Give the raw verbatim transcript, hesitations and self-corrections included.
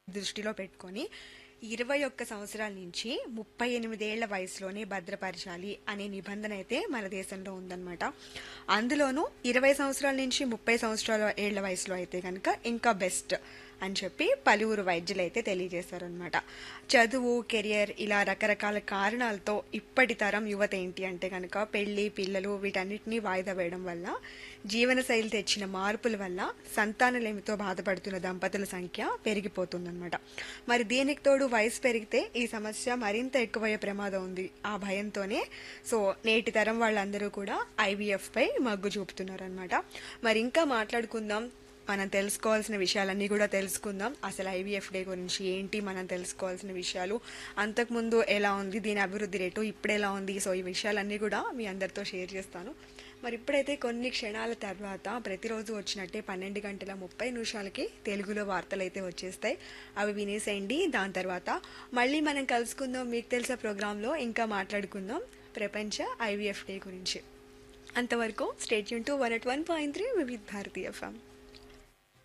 దృష్టిలో పెట్టుకొని ఇరవై ఒక్క సంవత్సరాల నుంచి ముప్పై ఎనిమిదేళ్ల వయసులోనే భద్రపరచాలి అనే నిబంధన అయితే మన దేశంలో ఉందన్నమాట. అందులోనూ ఇరవై సంవత్సరాల నుంచి ముప్పై సంవత్సరాల ఏళ్ల వయసులో అయితే కనుక ఇంకా బెస్ట్ అని చెప్పి పలువురు వైద్యులు అయితే తెలియజేశారనమాట. చదువు, కెరియర్ ఇలా రకరకాల కారణాలతో ఇప్పటి తరం యువత ఏంటి అంటే కనుక పెళ్లి, పిల్లలు వీటన్నిటినీ వాయిదా వేయడం వల్ల, జీవనశైలి తెచ్చిన మార్పుల వల్ల సంతానలేమితో బాధపడుతున్న దంపతుల సంఖ్య పెరిగిపోతుందన్నమాట. మరి దీనికి తోడు వయసు పెరిగితే ఈ సమస్య మరింత ఎక్కువయ్యే ప్రమాదం ఉంది. ఆ భయంతోనే సో నేటి తరం వాళ్ళందరూ కూడా ఐవీఎఫ్ పై మగ్గు చూపుతున్నారు అనమాట. మరి ఇంకా మాట్లాడుకుందాం, మనం తెలుసుకోవాల్సిన విషయాలన్నీ కూడా తెలుసుకుందాం. అసలు ఐవీఎఫ్ డే గురించి ఏంటి, మనం తెలుసుకోవాల్సిన విషయాలు, అంతకుముందు ఎలా ఉంది, దీని అభివృద్ధి రేటు ఇప్పుడు ఎలా ఉంది, సో ఈ విషయాలన్నీ కూడా మీ అందరితో షేర్ చేస్తాను. మరి ఇప్పుడైతే కొన్ని క్షణాల తర్వాత ప్రతిరోజు వచ్చినట్టే పన్నెండు గంటల ముప్పై నిమిషాలకి తెలుగులో వార్తలు అయితే వచ్చేస్తాయి. అవి వినేసేయండి. దాని తర్వాత మళ్ళీ మనం కలుసుకుందాం మీకు తెలుసా ప్రోగ్రాంలో. ఇంకా మాట్లాడుకుందాం ప్రపంచ ఐవీఎఫ్ డే గురించి. అంతవరకు state Yoon to one at one point three వివిధ భారతీయ ఎఫ్ఎం.